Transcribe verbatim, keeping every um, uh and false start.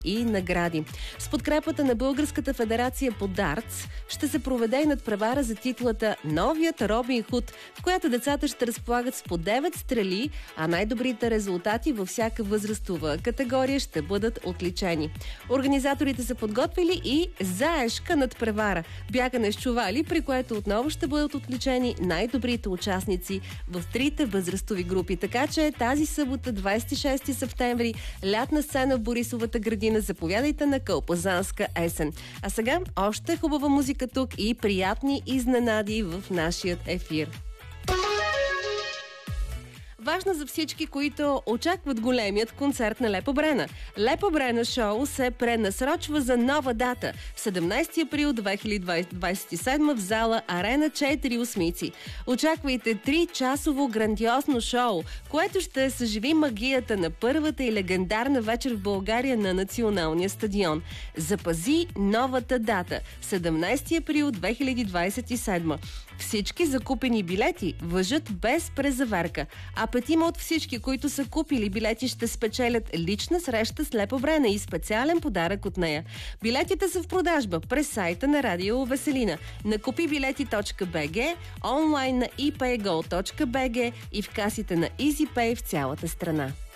и награди. С подкрепата на Българската федерация по дартс ще се проведе и надпревара за титлата "Новият Робин Худ", в която децата ще разполагат с по девет стрели, а най-добрите резултати във всяка възрастова категория ще бъдат отличени. Организаторите са подготвили и заешка надпревара – бягане с чували, при което отново ще бъдат отличени най-добрите участници в трите възрастови групи. Така че тази събота, двадесет и шести септември, лятна сцена в Борисовата градина. Заповядайте на Кълпазанска есен. А сега още хубава музика тук и приятни изненади в нашия ефир. Важно за всички, които очакват големият концерт на Лепо Брена. Лепо Брена шоу се пренасрочва за нова дата – седемнадесети април две хиляди двадесет и седма в зала Арена четири осмици. Очаквайте три-часово грандиозно шоу, което ще съживи магията на първата и легендарна вечер в България на Националния стадион. Запази новата дата – седемнадесети април две хиляди двадесет и седма. Всички закупени билети важат без презаверка, а петима от всички, които са купили билети, ще спечелят лична среща с Лепо Брена и специален подарък от нея. Билетите са в продажба през сайта на Радио Веселина, на купибилети точка би джи, онлайн на и пей го точка би джи и в касите на EasyPay в цялата страна.